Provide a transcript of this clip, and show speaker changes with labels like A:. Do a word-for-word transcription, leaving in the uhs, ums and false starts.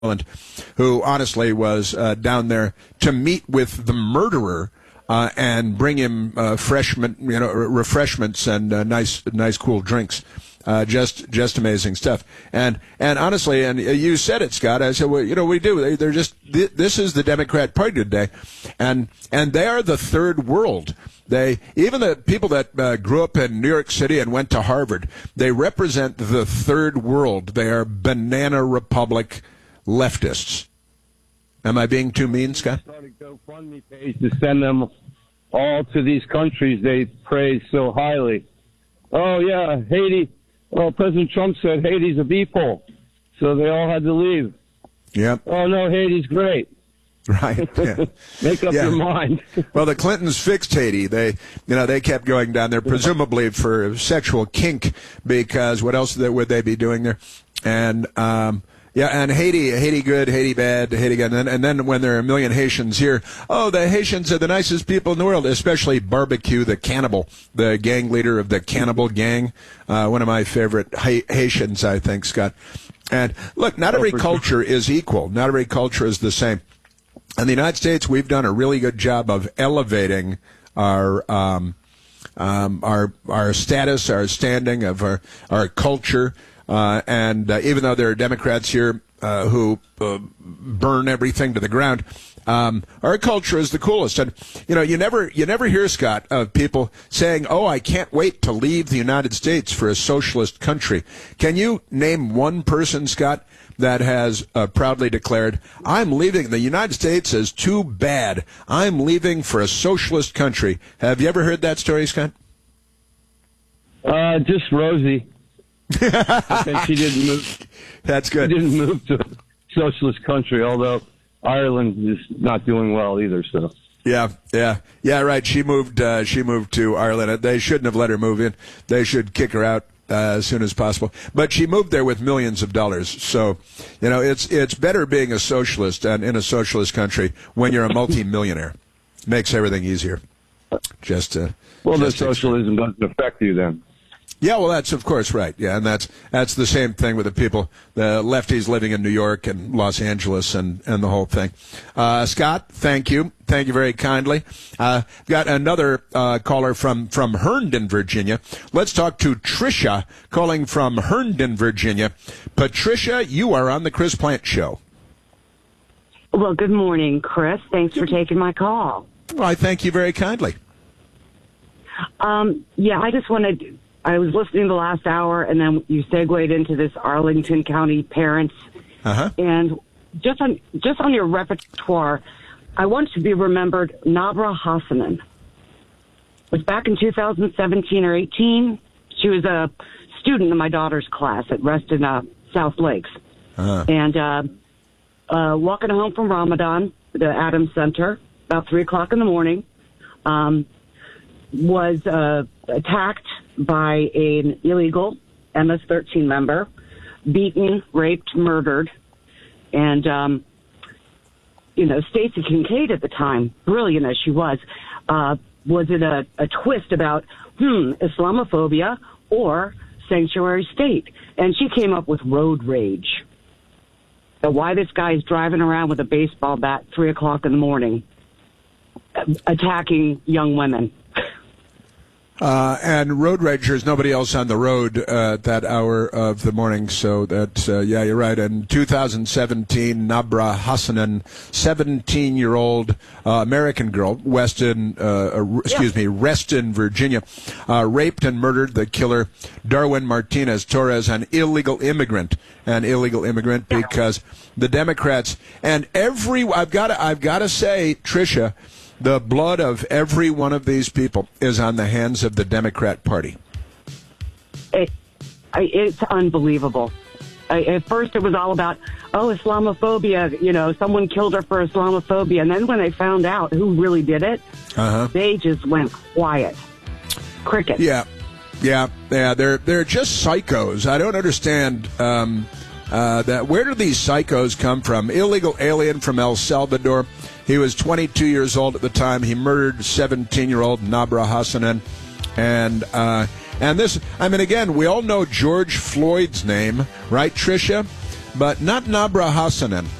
A: who honestly was uh, down there to meet with the murderer uh, and bring him uh, freshman, you know, refreshments and uh, nice, nice, cool drinks. Uh, just, just amazing stuff. And, and honestly, and you said it, Scott. I said, well, you know, we do. They, they're just. This is the Democrat Party today, and and they are the third world. They even the people that uh, grew up in New York City and went to Harvard. They represent the third world. They are banana republic leftists. Am I being too mean, Scott?
B: Started a GoFundMe page to send them all to these countries they praise so highly. Oh yeah, Haiti. Well, President Trump said Haiti's a beeple, so they all had to leave.
A: Yep.
B: Oh no, Haiti's great.
A: Right. Yeah.
B: Make up
A: yeah.
B: your mind.
A: Well, the Clintons fixed Haiti. They, you know, they kept going down there, presumably for sexual kink, because what else would they be doing there? And um, yeah, and Haiti, Haiti good, Haiti bad, Haiti good. And then, and then when there are a million Haitians here, oh, the Haitians are the nicest people in the world, especially Barbecue, the cannibal, the gang leader of the cannibal gang. Uh, one of my favorite ha- Haitians, I think, Scott. And look, not every culture is equal. Not every culture is the same. In the United States, we've done a really good job of elevating our um, um, our our status, our standing, of our our culture. Uh, and uh, even though there are Democrats here uh, who uh, burn everything to the ground, um, our culture is the coolest. And you know, you never you never hear, Scott, of people saying, "Oh, I can't wait to leave the United States for a socialist country." Can you name one person, Scott, that has uh, proudly declared, "I'm leaving the United States is too bad. I'm leaving for a socialist country"? Have you ever heard that story, Scott?
B: Uh, just Rosie. I she didn't move.
A: That's good.
B: She didn't move to a socialist country, although Ireland is not doing well either. So.
A: Yeah, yeah, yeah. Right. She moved. Uh, she moved to Ireland. They shouldn't have let her move in. They should kick her out uh, as soon as possible. But she moved there with millions of dollars. So, you know, it's it's better being a socialist and in a socialist country when you're a multi-millionaire. Makes everything easier. Just uh,
B: well,
A: just
B: the socialism doesn't affect you then.
A: Yeah, well, that's of course right. Yeah, and that's that's the same thing with the people, the lefties living in New York and Los Angeles and, and the whole thing. Uh, Scott, thank you. Thank you very kindly. Uh, got another uh, caller from, from Herndon, Virginia. Let's talk to Tricia, calling from Herndon, Virginia. Patricia, you are on the Chris Plante Show.
C: Well, good morning, Chris. Thanks for taking my call.
A: Well, I thank you very kindly.
C: Um, yeah, I just wanted... I was listening the last hour, and then you segued into this Arlington County parents.
A: Uh-huh.
C: And just on just on your repertoire, I want to be remembered Nabra Hassanen. It was back in two thousand seventeen or eighteen. She was a student in my daughter's class at Reston uh, South Lakes.
A: Uh-huh.
C: And uh, uh, walking home from Ramadan, the Adams Center, about three o'clock in the morning, um, was uh, attacked by an illegal M S thirteen member, beaten, raped, murdered. And, um, you know, Stacey Kincaid at the time, brilliant as she was, uh, was it a, a twist about, hmm, Islamophobia or sanctuary state? And she came up with road rage. So why this guy's driving around with a baseball bat three o'clock in the morning, attacking young women.
A: Uh, and road ragers, nobody else on the road uh, at that hour of the morning. So that's, uh, yeah, you're right. In two thousand seventeen, Nabra Hassanen, seventeen-year-old uh, American girl, Weston, uh, excuse yeah. me, Reston, Virginia, uh, raped and murdered the killer, Darwin Martinez Torres, an illegal immigrant, an illegal immigrant yeah. because the Democrats and every, I've got to, I've got to say, Tricia, the blood of every one of these people is on the hands of the Democrat Party.
C: It, it's unbelievable. I, at first it was all about, oh, Islamophobia, you know, someone killed her for Islamophobia. And then when they found out who really did it, uh-huh. they just went quiet. Cricket.
A: Yeah, yeah, yeah. They're, they're just psychos. I don't understand um, uh, that. Where do these psychos come from? Illegal alien from El Salvador. He was twenty-two years old at the time. He murdered seventeen-year-old Nabra Hassanen. And, uh, and this, I mean, again, we all know George Floyd's name, right, Tricia? but not Nabra Hassanen.